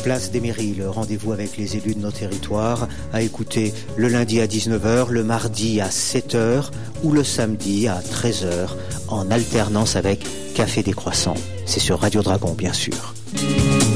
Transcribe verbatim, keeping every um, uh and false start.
Place des Mairies, le rendez-vous avec les élus de nos territoires, à écouter le lundi à dix-neuf heures, le mardi à sept heures ou le samedi à treize heures, en alternance avec Café des Croissants. C'est sur Radio Dragon, bien sûr.